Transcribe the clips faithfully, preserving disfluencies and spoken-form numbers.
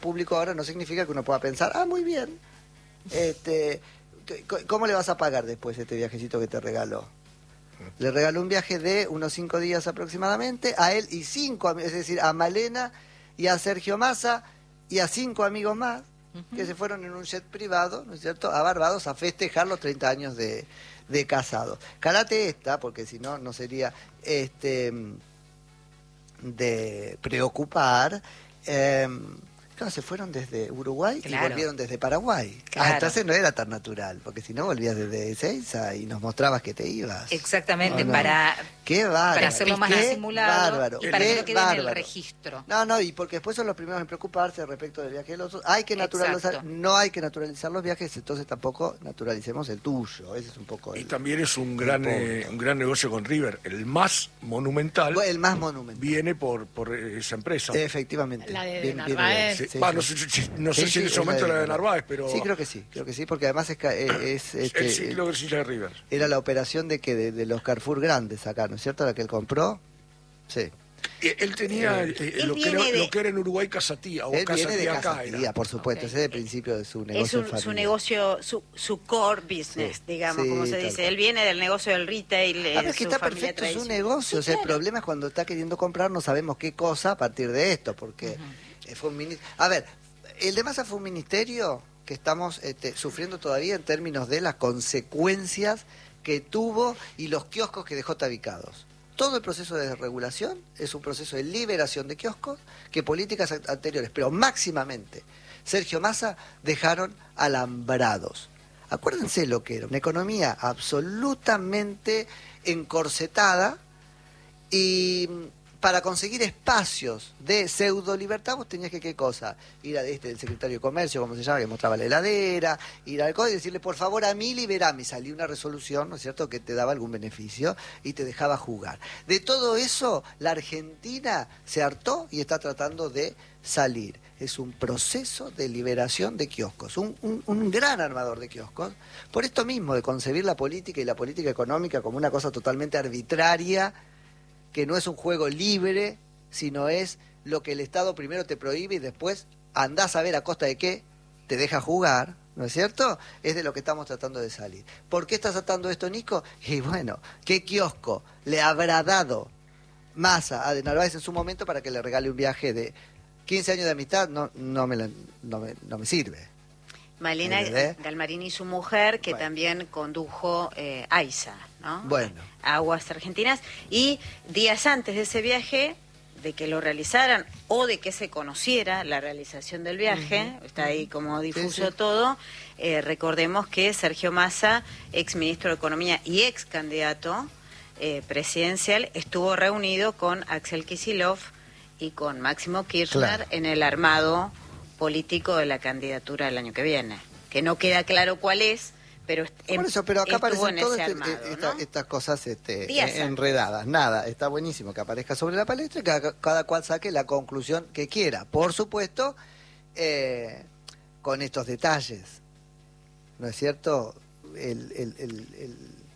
público ahora no significa que uno pueda pensar, ah, muy bien, este, ¿cómo le vas a pagar después este viajecito que te regaló? Le regaló un viaje de unos cinco días aproximadamente, a él y cinco, es decir, a Malena y a Sergio Massa y a cinco amigos más, uh-huh. que se fueron en un jet privado, ¿no es cierto?, a Barbados a festejar los treinta años de, de casados. Calate esta, porque si no, no sería este de preocupar. Eh, Claro, se fueron desde Uruguay claro. y volvieron desde Paraguay. Claro. Ah, entonces no era tan natural, porque si no volvías desde Ezeiza y nos mostrabas que te ibas. Exactamente, no, no. para, Qué bárbaro. para hacerlo más Qué disimulado bárbaro. y para Qué que no quede bárbaro. en el registro. No, no, y porque después son los primeros en preocuparse respecto del viaje de los otros. Hay que naturalizar, Exacto. no hay que naturalizar los viajes, entonces tampoco naturalicemos el tuyo. Ese es un poco el, y también es un gran eh, un gran negocio con River, el más monumental. El más monumental. Viene por, por esa empresa. Efectivamente. La de bien, Narváez. Bien, sí. Sí, bueno, sí. no sé, no sé sí, si en ese sí, momento era de Narváez, pero... Sí, creo que sí, creo que sí, porque además es... es, es este, sí, creo que sí, la de River. Era la operación de que de, de los Carrefour grandes acá, ¿no es cierto? La que él compró. Sí. Él tenía eh, eh, él lo, que era, de, lo que era en Uruguay Casatía, o él Casatía viene de acá Casatía, era. por supuesto, okay. Ese es el principio de su negocio es un, familiar. su negocio, su, su core business, sí. digamos, sí, como se dice. Cual. Él viene del negocio del retail. Ah, es que está perfecto su negocio, sí, o sea, claro. El problema es cuando está queriendo comprar, no sabemos qué cosa a partir de esto, porque uh-huh. fue un ministerio... A ver, el de Massa fue un ministerio que estamos este, sufriendo todavía en términos de las consecuencias que tuvo y los kioscos que dejó tabicados. Todo el proceso de desregulación es un proceso de liberación de kioscos que políticas anteriores, pero máximamente Sergio Massa, dejaron alambrados. Acuérdense lo que era, una economía absolutamente encorsetada y para conseguir espacios de pseudo libertad vos tenías que, ¿qué cosa? Ir a este, el secretario de Comercio, como se llama, que mostraba la heladera, ir al código y decirle, por favor, a mí liberame. Y salía una resolución, ¿no es cierto?, que te daba algún beneficio y te dejaba jugar. De todo eso, la Argentina se hartó y está tratando de salir. Es un proceso de liberación de kioscos, un, un, un gran armador de kioscos, por esto mismo, de concebir la política y la política económica como una cosa totalmente arbitraria, que no es un juego libre, sino es lo que el Estado primero te prohíbe y después andás a ver a costa de qué te deja jugar, ¿no es cierto? Es de lo que estamos tratando de salir. ¿Por qué estás tratando esto, Nico? Y bueno, ¿qué kiosco le habrá dado Massa a de Narváez en su momento para que le regale un viaje de quince años de amistad? No, no, me, la, no, me, no me sirve. Malena Galmarini y su mujer, que bueno. también condujo eh, AISA, ¿no? Bueno. Aguas Argentinas. Y días antes de ese viaje, de que lo realizaran o de que se conociera la realización del viaje, uh-huh. está ahí como difuso sí, sí. todo, eh, recordemos que Sergio Massa, ex ministro de Economía y ex candidato eh, presidencial, estuvo reunido con Axel Kicillof y con Máximo Kirchner claro. en el armado político de la candidatura del año que viene, que no queda claro cuál es, pero por eso, pero acá aparecen todas este, armado, esta, ¿no? estas cosas este, enredadas. Nada, está buenísimo que aparezca sobre la palestra y cada, cada cual saque la conclusión que quiera. Por supuesto, eh, con estos detalles, ¿no es cierto? El, el, el, el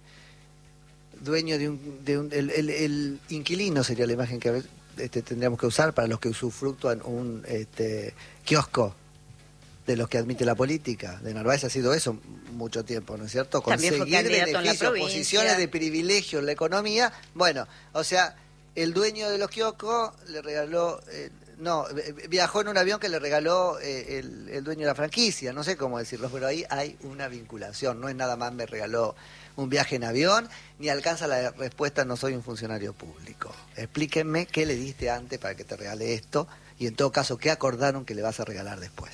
dueño de un, de un el, el, el inquilino sería la imagen que este, tendríamos que usar para los que usufructúan un este, kiosco de los que admite la política. De Narváez ha sido eso mucho tiempo, ¿no es cierto? Conseguir beneficios, posiciones de privilegio en la economía. Bueno, o sea, el dueño de los kioscos le regaló, eh, no, viajó en un avión que le regaló eh, el, el dueño de la franquicia, no sé cómo decirlo, pero ahí hay una vinculación, no es nada más me regaló un viaje en avión, ni alcanza la respuesta no soy un funcionario público. Explíquenme qué le diste antes para que te regale esto, y en todo caso, qué acordaron que le vas a regalar después.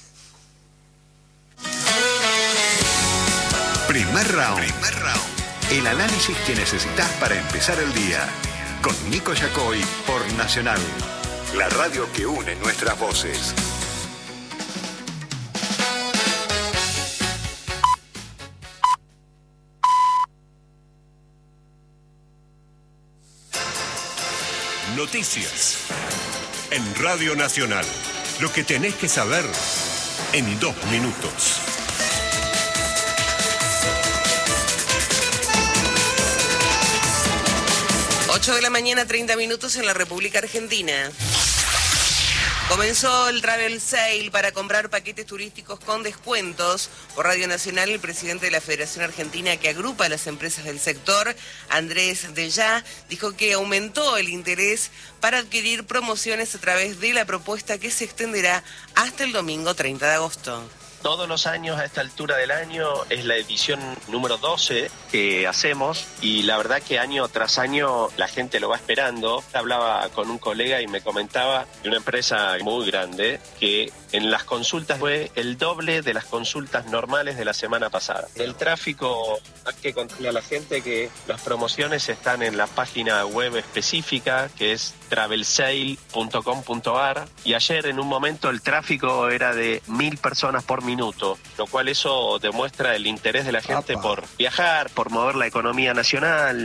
Primer round. Primer round. El análisis que necesitas para empezar el día. Con Nico Yacoy por Nacional. La radio que une nuestras voces. Noticias. En Radio Nacional. Lo que tenés que saber en dos minutos. ocho de la mañana, treinta minutos en la República Argentina. Comenzó el Travel Sale para comprar paquetes turísticos con descuentos. Por Radio Nacional, el presidente de la Federación Argentina, que agrupa a las empresas del sector, Andrés Dellá, dijo que aumentó el interés para adquirir promociones a través de la propuesta que se extenderá hasta el domingo treinta de agosto. Todos los años a esta altura del año es la edición número doce que hacemos y la verdad que año tras año la gente lo va esperando. Hablaba con un colega y me comentaba de una empresa muy grande que en las consultas fue el doble de las consultas normales de la semana pasada. El tráfico, hay que contarle a la gente que las promociones están en la página web específica que es travel sale punto com punto ar y ayer en un momento el tráfico era de mil personas por minuto, lo cual eso demuestra el interés de la gente Apa. por viajar, por mover la economía nacional.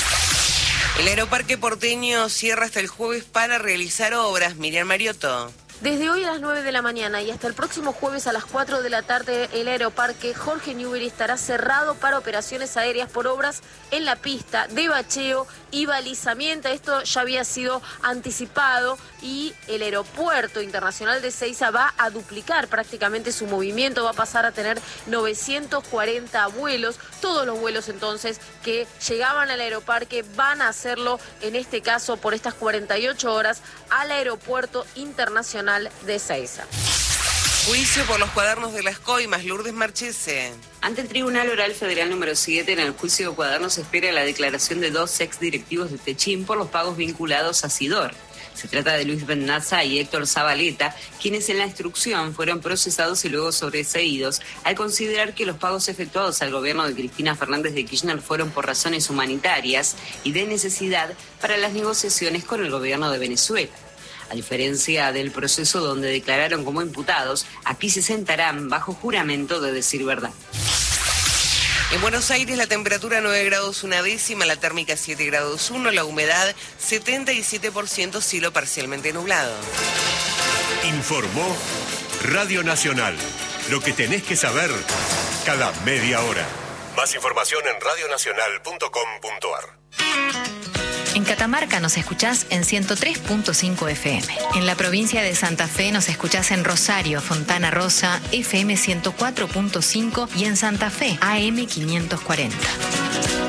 El Aeroparque porteño cierra hasta el jueves para realizar obras. Miriam Mariotto. Desde hoy a las nueve de la mañana y hasta el próximo jueves a las cuatro de la tarde, el Aeroparque Jorge Newbery estará cerrado para operaciones aéreas por obras en la pista de bacheo y balizamiento. Esto ya había sido anticipado y el Aeropuerto Internacional de Ezeiza va a duplicar prácticamente su movimiento, va a pasar a tener novecientos cuarenta vuelos. Todos los vuelos entonces que llegaban al Aeroparque van a hacerlo, en este caso por estas cuarenta y ocho horas, al Aeropuerto Internacional de Ezeiza. Juicio por los cuadernos de las coimas. Lourdes Marchese. Ante el Tribunal Oral Federal número siete, en el juicio de cuadernos se espera la declaración de dos exdirectivos de Techín por los pagos vinculados a Sidor. Se trata de Luis Bennaza y Héctor Zabaleta, quienes en la instrucción fueron procesados y luego sobreseídos al considerar que los pagos efectuados al gobierno de Cristina Fernández de Kirchner fueron por razones humanitarias y de necesidad para las negociaciones con el gobierno de Venezuela. A diferencia del proceso donde declararon como imputados, aquí se sentarán bajo juramento de decir verdad. En Buenos Aires la temperatura nueve grados una décima, la térmica siete grados uno, la humedad setenta y siete por ciento, cielo parcialmente nublado. Informó Radio Nacional. Lo que tenés que saber cada media hora. Más información en radio nacional punto com punto ar. En Catamarca nos escuchás en ciento tres punto cinco F M. En la provincia de Santa Fe nos escuchás en Rosario, Fontana Rosa, F M ciento cuatro punto cinco y en Santa Fe, A M quinientos cuarenta.